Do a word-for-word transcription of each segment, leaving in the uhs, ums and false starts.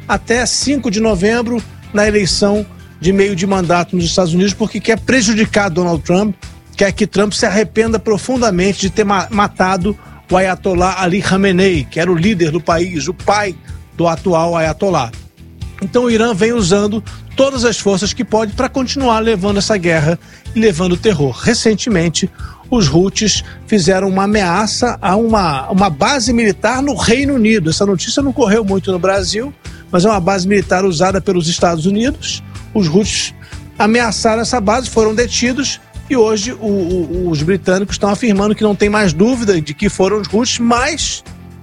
até cinco de novembro na eleição de meio de mandato nos Estados Unidos, porque quer prejudicar Donald Trump, quer que Trump se arrependa profundamente de ter ma- matado o Ayatollah Ali Khamenei, que era o líder do país, o pai do atual Ayatollah. Então o Irã vem usando todas as forças que pode para continuar levando essa guerra e levando terror. Recentemente, os Houthis fizeram uma ameaça a uma, uma base militar no Reino Unido. Essa notícia não correu muito no Brasil, mas é uma base militar usada pelos Estados Unidos. Os Houthis ameaçaram essa base, foram detidos e hoje o, o, os britânicos estão afirmando que não tem mais dúvida de que foram os Houthis, mas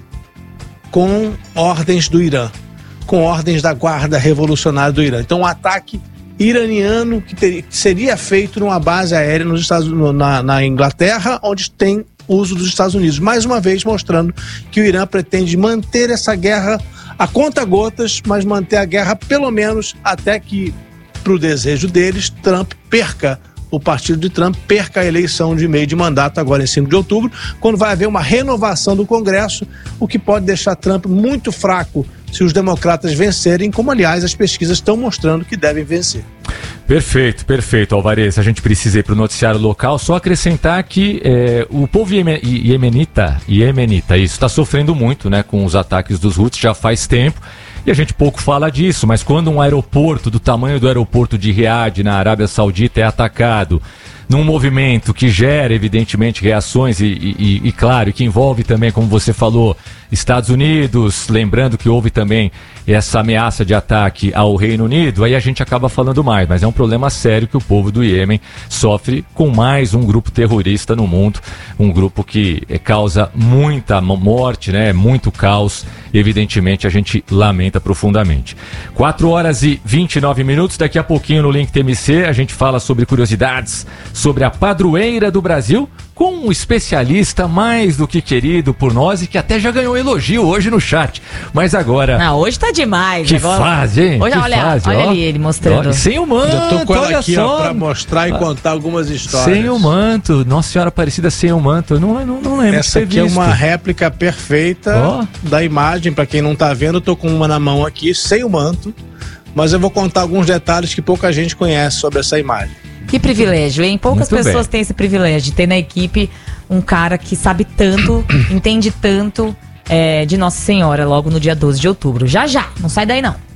com ordens do Irã, com ordens da Guarda Revolucionária do Irã. Então um ataque iraniano que, teria, que seria feito numa base aérea nos Estados, no, na, na Inglaterra, onde tem uso dos Estados Unidos. Mais uma vez mostrando que o Irã pretende manter essa guerra a conta-gotas, mas manter a guerra pelo menos até que, pro desejo deles, Trump perca, o partido de Trump perca a eleição de meio de mandato agora em cinco de outubro, quando vai haver uma renovação do Congresso, o que pode deixar Trump muito fraco se os democratas vencerem, como aliás as pesquisas estão mostrando que devem vencer. Perfeito, perfeito, Alvarez. A gente precisa ir para o noticiário local. Só acrescentar que é, o povo iemen, iemenita, iemenita, isso está sofrendo muito, né, com os ataques dos Houthis já faz tempo. E a gente pouco fala disso, mas quando um aeroporto do tamanho do aeroporto de Riad, na Arábia Saudita, é atacado num movimento que gera, evidentemente, reações e, e, e, claro, que envolve também, como você falou, Estados Unidos, lembrando que houve também essa ameaça de ataque ao Reino Unido, aí a gente acaba falando mais, mas é um problema sério que o povo do Iêmen sofre com mais um grupo terrorista no mundo, um grupo que causa muita morte, né, muito caos, e evidentemente a gente lamenta profundamente. quatro horas e vinte e nove minutos, daqui a pouquinho no Link T M C a gente fala sobre curiosidades sobre a padroeira do Brasil, com um especialista mais do que querido por nós e que até já ganhou elogio hoje no chat. Mas agora... Ah, hoje tá demais. Que agora... fase, hein? Hoje, que olha, fase, olha ó. ali ele mostrando. Ó, sem o manto, Eu tô com ela olha aqui, só. ó, pra mostrar e contar algumas histórias. Sem o manto. Nossa Senhora Aparecida sem o manto. Eu não, não, não lembro. Essa aqui visto. é uma réplica perfeita oh. da imagem. Pra quem não tá vendo, eu tô com uma na mão aqui, sem o manto. Mas eu vou contar alguns detalhes que pouca gente conhece sobre essa imagem. Que privilégio, hein? Poucas Muito pessoas bem. têm esse privilégio de ter na equipe um cara que sabe tanto, entende tanto é, de Nossa Senhora logo no dia doze de outubro. Já, já. Não sai daí, não.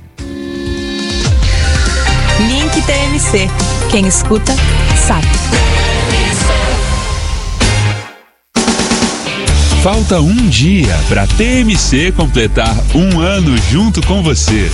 Link T M C. Quem escuta, sabe. Falta um dia para T M C completar um ano junto com você.